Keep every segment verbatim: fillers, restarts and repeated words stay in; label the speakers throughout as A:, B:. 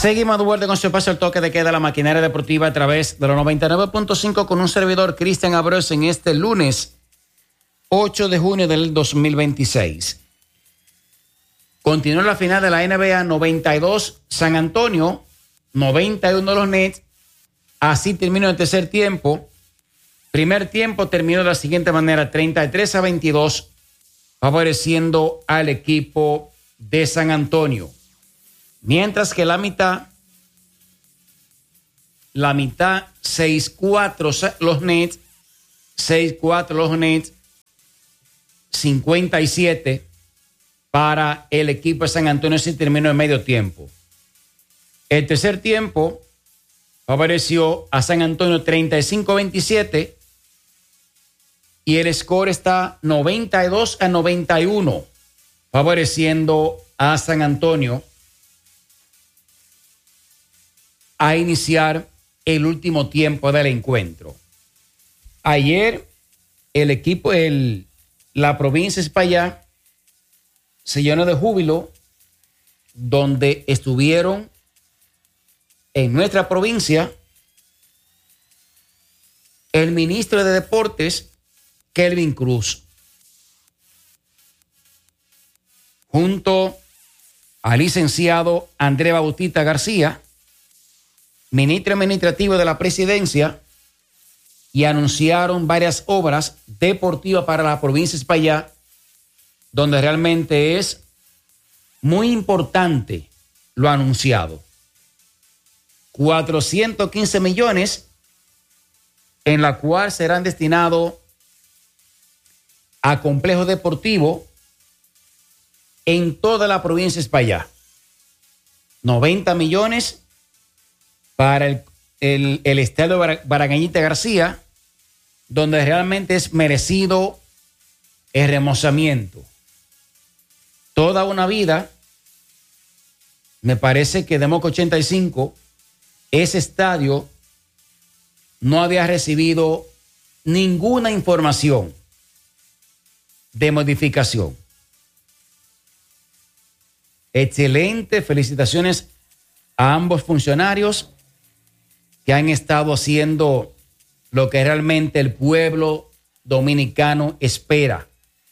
A: Seguimos de vuelta con su espacio al toque de queda, la maquinaria deportiva a través de los noventa y nueve punto cinco con un servidor, Cristian Abreu, en este lunes ocho de junio del dos mil veintiséis. Continúa la final de la N B A, noventa y dos San Antonio, noventa y uno los Nets. Así terminó el tercer tiempo. Primer tiempo terminó de la siguiente manera, treinta y tres a veintidós, favoreciendo al equipo de San Antonio. Mientras que la mitad, la mitad, seis cuatro los Nets, seis cuatro los Nets, cincuenta y siete para el equipo de San Antonio, si terminó en medio tiempo. El tercer tiempo favoreció a San Antonio treinta y cinco a veintisiete y el score está noventa y dos a noventa y uno, favoreciendo a San Antonio a iniciar el último tiempo del encuentro. Ayer el equipo, el, la provincia de Espaillat se llenó de júbilo, donde estuvieron en nuestra provincia el ministro de Deportes, Kelvin Cruz, junto al licenciado Andrés Bautista García, ministro administrativo de la presidencia, y anunciaron varias obras deportivas para la provincia de Espaillat, donde realmente es muy importante lo anunciado. cuatrocientos quince millones, en la cual serán destinados a complejos deportivos en toda la provincia de Espaillat. noventa millones para el, el, el estadio Baracañita García, donde realmente es merecido el remozamiento. Toda una vida, me parece que de Moca ochenta y cinco, ese estadio no había recibido ninguna información de modificación. Excelente, felicitaciones a ambos funcionarios que han estado haciendo lo que realmente el pueblo dominicano espera.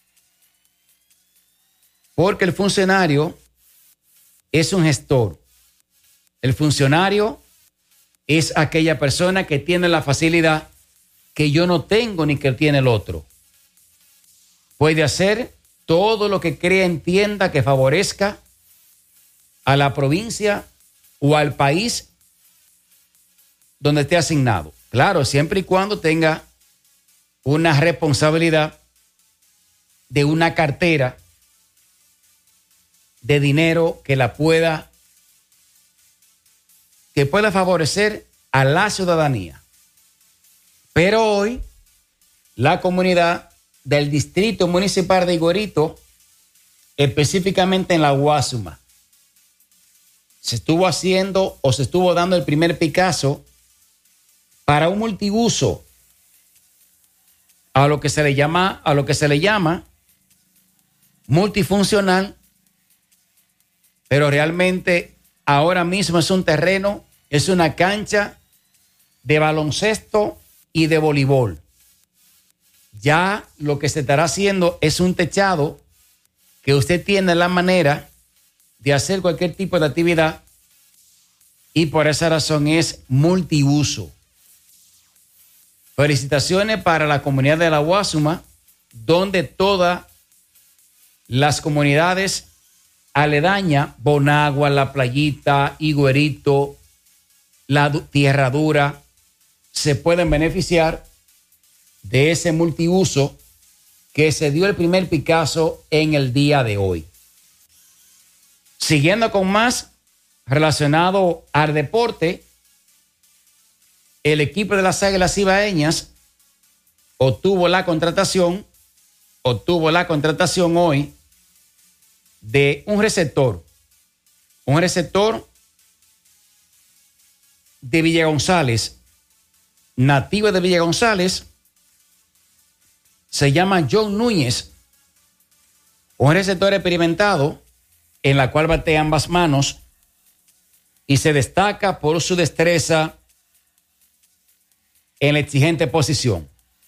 A: Porque el funcionario es un gestor. El funcionario es aquella persona que tiene la facilidad que yo no tengo ni que tiene el otro. Puede hacer todo lo que crea, entienda que favorezca a la provincia o al país donde esté asignado. Claro, siempre y cuando tenga una responsabilidad de una cartera de dinero que la pueda, que pueda favorecer a la ciudadanía. Pero hoy, la comunidad del distrito municipal de Higuerito, específicamente en la Guasuma, se estuvo haciendo o se estuvo dando el primer Picasso para un multiuso, a lo que se le llama, a lo que se le llama multifuncional, pero realmente ahora mismo es un terreno, es una cancha de baloncesto y de voleibol. Ya lo que se estará haciendo es un techado que usted tiene la manera de hacer cualquier tipo de actividad, y por esa razón es multiuso. Felicitaciones para la comunidad de la Guasuma, donde todas las comunidades aledañas, Bonagua, La Playita, Higuerito, la Tierra Dura, se pueden beneficiar de ese multiuso que se dio el primer Picasso en el día de hoy. Siguiendo con más relacionado al deporte, el equipo de las Águilas Cibaeñas obtuvo la contratación, obtuvo la contratación hoy de un receptor, un receptor de Villa González, nativo de Villa González, se llama John Núñez, un receptor experimentado en la cual bate ambas manos y se destaca por su destreza en la exigente posición,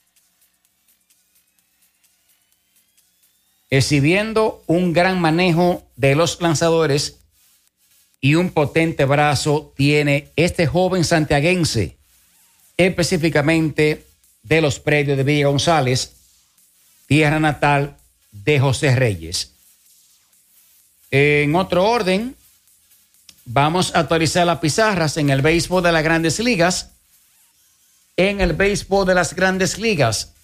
A: exhibiendo un gran manejo de los lanzadores y un potente brazo tiene este joven santiaguense, específicamente de los predios de Villa González, tierra natal de José Reyes. En otro orden, vamos a actualizar las pizarras en el béisbol de las Grandes Ligas. En el béisbol de las Grandes Ligas,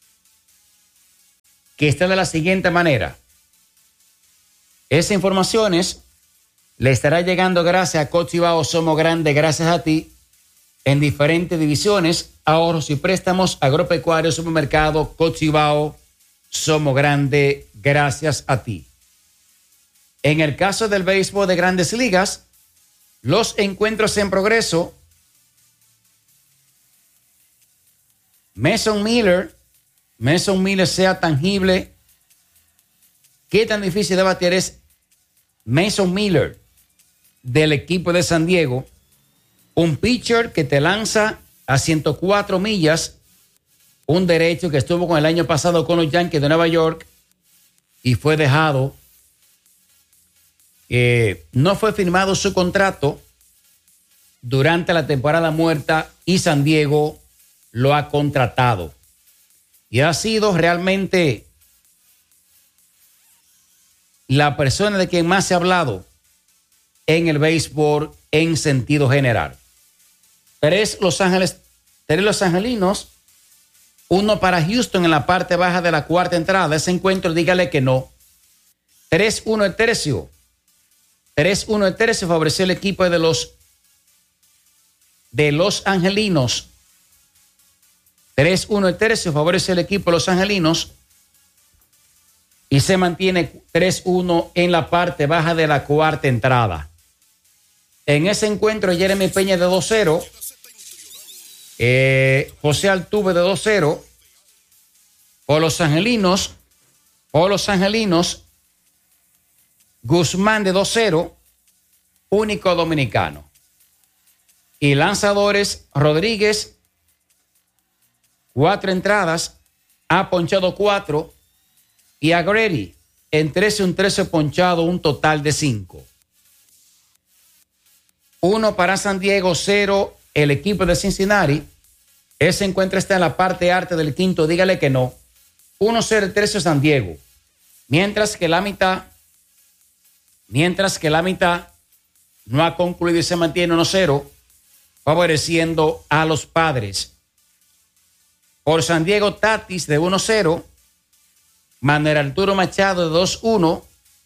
A: que está de la siguiente manera. Esas informaciones le estará llegando gracias a Cochibao Somos Grande, gracias a ti, en diferentes divisiones, ahorros y préstamos, agropecuario, supermercado, Cochibao Somos Grande, gracias a ti. En el caso del béisbol de Grandes Ligas, los encuentros en progreso. Mason Miller, Mason Miller sea tangible. ¿Qué tan difícil de batear es Mason Miller del equipo de San Diego? Un pitcher que te lanza a ciento cuatro millas, un derecho que estuvo con el año pasado con los Yankees de Nueva York y fue dejado. Eh, no fue firmado su contrato durante la temporada muerta y San Diego lo ha contratado. Y ha sido realmente la persona de quien más se ha hablado en el béisbol en sentido general. Tres Los Ángeles, tres Los Angelinos, uno para Houston en la parte baja de la cuarta entrada. Ese encuentro, dígale que no. tres uno el tercio. tres uno el tercio favoreció el equipo de los de los Angelinos. tres uno el tercio favorece el equipo de los Angelinos y se mantiene tres uno en la parte baja de la cuarta entrada. En ese encuentro, Jeremy Peña de dos cero, eh, José Altuve de dos cero, por los Angelinos, por los Angelinos, Guzmán de dos cero, único dominicano. Y lanzadores, Rodríguez, cuatro entradas, ha ponchado cuatro, y a Grady en trece un trece ponchado, un total de cinco. Uno para San Diego, cero el equipo de Cincinnati. Ese encuentro está en la parte alta del quinto, dígale que no. uno cero el tercio San Diego. Mientras que la mitad, mientras que la mitad no ha concluido y se mantiene uno cero, favoreciendo a los Padres. Por San Diego, Tatis de uno cero, Manuel Arturo Machado de dos uno,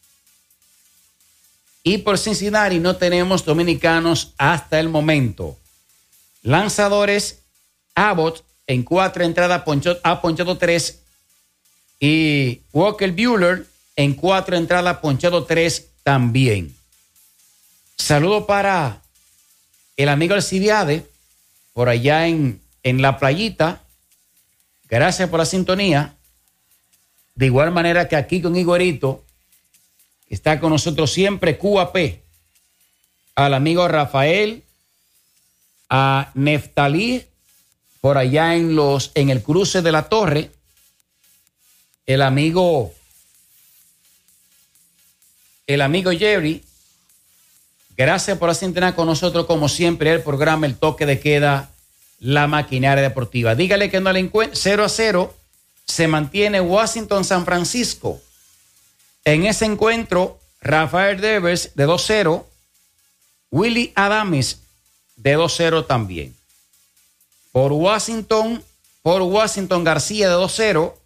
A: y por Cincinnati no tenemos dominicanos hasta el momento. Lanzadores, Abbott en cuatro entradas ponchó, ha ponchado tres, y Walker Buehler en cuatro entradas ponchado tres también. Saludo para el amigo Alcibiade por allá en, en la playita. Gracias por la sintonía. De igual manera que aquí con Igorito, que está con nosotros siempre, Q A P. Al amigo Rafael, a Neftalí, por allá en los en el cruce de la Torre. El amigo, el amigo Jerry. Gracias por la sintonía con nosotros, como siempre, el programa El Toque de Queda, la maquinaria deportiva. Dígale que no le encuentre. cero a cero se mantiene Washington-San Francisco. En ese encuentro, Rafael Devers de dos cero, Willy Adames de dos cero también. Por Washington, por Washington García de dos cero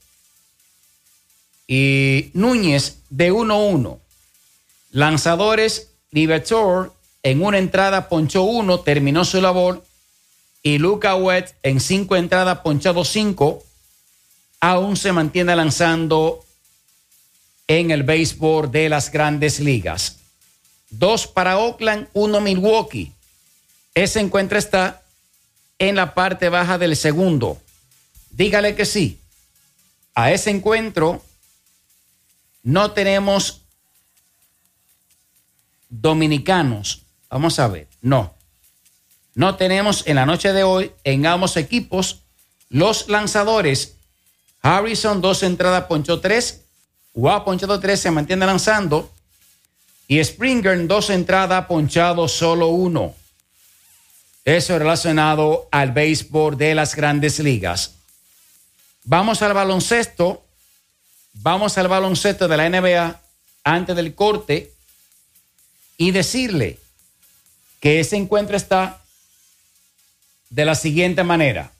A: y Núñez de uno uno. Lanzadores, Libertor en una entrada ponchó uno, terminó su labor, y Luka Wett en cinco entradas ponchado cinco, aún se mantiene lanzando en el béisbol de las Grandes Ligas. Dos para Oakland, uno Milwaukee. Ese encuentro está en la parte baja del segundo. Dígale que sí. A ese encuentro no tenemos dominicanos Vamos a ver. No. No tenemos en la noche de hoy en ambos equipos los lanzadores. Harrison, dos entradas, ponchó tres. Wow, ponchado tres, se mantiene lanzando. Y Springer, en dos entradas, ponchado solo uno. Eso relacionado al béisbol de las Grandes Ligas. Vamos al baloncesto. Vamos al baloncesto de la N B A antes del corte y decirle que ese encuentro está de la siguiente manera.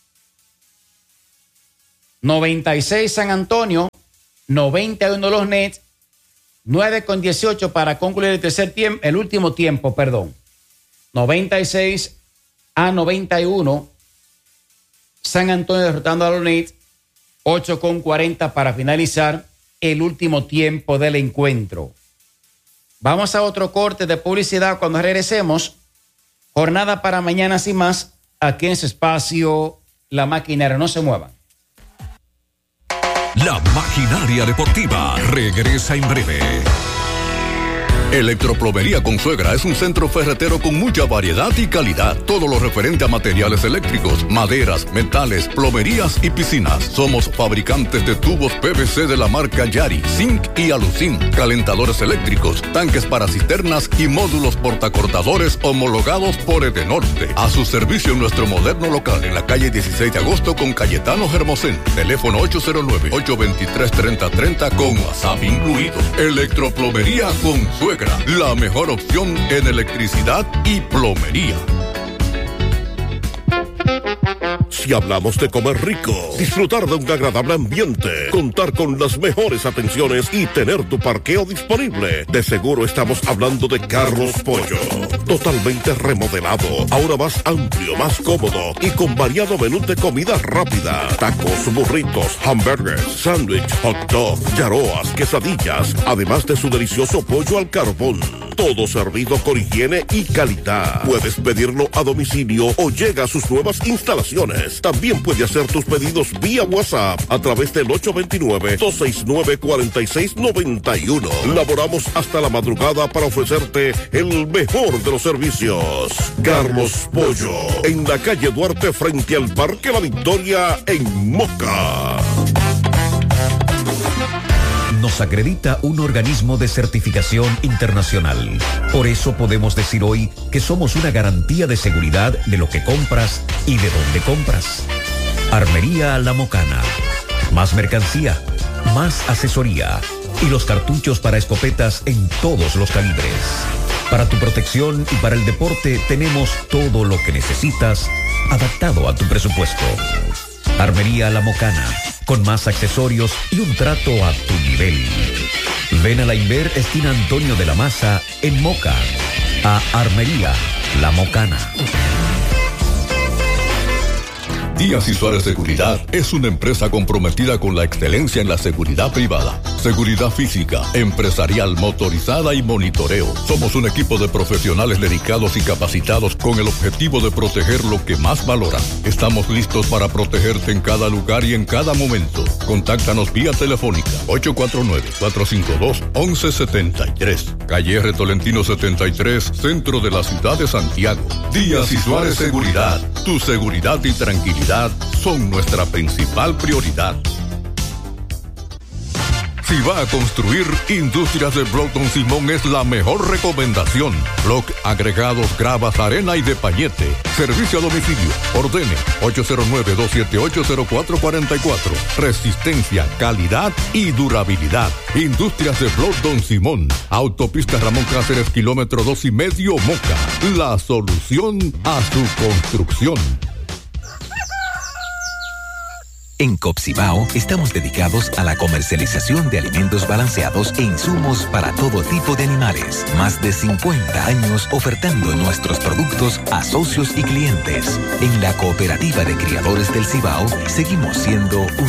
A: noventa y seis San Antonio, noventa y uno los Nets, nueve con dieciocho para concluir el tercer tiempo, el último tiempo, perdón. noventa y seis a noventa y uno. San Antonio derrotando a los Nets, ocho con cuarenta para finalizar el último tiempo del encuentro. Vamos a otro corte de publicidad cuando regresemos. Jornada para mañana sin más, aquí en su espacio La Maquinaria. No se muevan.
B: La Maquinaria Deportiva regresa en breve. Electroplomería Consuegra es un centro ferretero con mucha variedad y calidad. Todo lo referente a materiales eléctricos, maderas, metales, plomerías y piscinas. Somos fabricantes de tubos P V C de la marca Yari, Zinc y Alucin, calentadores eléctricos, tanques para cisternas y módulos portacortadores homologados por Edenorte. A su servicio en nuestro moderno local en la calle dieciséis de agosto con Cayetano Hermosén. Teléfono ocho cero nueve, ocho dos tres, tres cero tres cero con WhatsApp incluido. Electroplomería Consuegra. La mejor opción en electricidad y plomería.
C: Si hablamos de comer rico, disfrutar de un agradable ambiente, contar con las mejores atenciones y tener tu parqueo disponible, de seguro estamos hablando de Carlos Pollo. Totalmente remodelado, ahora más amplio, más cómodo y con variado menú de comida rápida. Tacos, burritos, hamburgers, sándwich, hot dog, yaroas, quesadillas, además de su delicioso pollo al carbón. Todo servido con higiene y calidad. Puedes pedirlo a domicilio o llega a sus nuevas instalaciones. También puede hacer tus pedidos vía WhatsApp a través del ocho dos nueve, dos seis nueve, cuatro seis nueve uno. Laboramos hasta la madrugada para ofrecerte el mejor de los servicios. Carlos Pollo, en la calle Duarte frente al Parque La Victoria en Moca.
D: Nos acredita un organismo de certificación internacional. Por eso podemos decir hoy que somos una garantía de seguridad de lo que compras y de dónde compras. Armería La Mocana. Más mercancía, más asesoría y los cartuchos para escopetas en todos los calibres. Para tu protección y para el deporte tenemos todo lo que necesitas adaptado a tu presupuesto. Armería La Mocana, con más accesorios y un trato a tu nivel. Ven a la Inver, esquina Antonio de la Maza, en Moca, a Armería La Mocana.
B: Díaz y Suárez Seguridad es una empresa comprometida con la excelencia en la seguridad privada, seguridad física, empresarial, motorizada y monitoreo. Somos un equipo de profesionales dedicados y capacitados con el objetivo de proteger lo que más valoran. Estamos listos para protegerte en cada lugar y en cada momento. Contáctanos vía telefónica ocho cuatro nueve, cuatro cinco dos, once setenta y tres. Calle R. Tolentino setenta y tres, centro de la ciudad de Santiago. Díaz y Suárez Seguridad. Tu seguridad y tranquilidad son nuestra principal prioridad. Si va a construir, Industrias de Block Don Simón es la mejor recomendación. Block, agregados, gravas, arena y de pañete. Servicio a domicilio. Ordene ocho cero nueve, dos siete ocho, cero cuatro cuatro cuatro. Resistencia, calidad y durabilidad. Industrias de Block Don Simón. Autopista Ramón Cáceres, kilómetro dos y medio, Moca. La solución a su construcción.
E: En Copcibao estamos dedicados a la comercialización de alimentos balanceados e insumos para todo tipo de animales. Más de cincuenta años ofertando nuestros productos a socios y clientes. En la Cooperativa de Criadores del Cibao seguimos siendo un